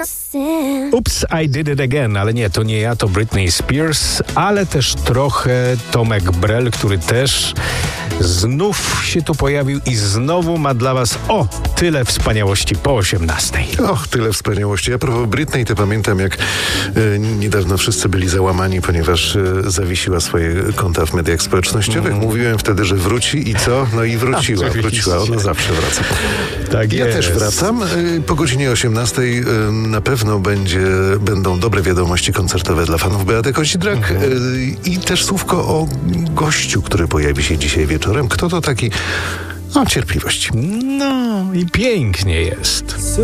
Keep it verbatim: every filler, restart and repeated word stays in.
Oops, I did it again, ale nie, to nie ja, to Britney Spears, ale też trochę Tomek Brel, który też znów się tu pojawił i znowu ma dla was o tyle wspaniałości po osiemnastej. Och, tyle wspaniałości. A propos Britney, to pamiętam, jak e, niedawno wszyscy byli załamani, ponieważ e, zawiesiła swoje konta w mediach społecznościowych. Mm. Mówiłem wtedy, że wróci i co? No i wróciła, A, wróciła. Ona zawsze wraca. Tak ja jest. też wracam. E, po godzinie osiemnastej e, na pewno będzie, będą dobre wiadomości koncertowe dla fanów Beaty Koźdrak. Mm. E, I też słówko o gościu, który pojawi się dzisiaj wieczorem. Kto to taki? No, cierpliwość. No i pięknie jest.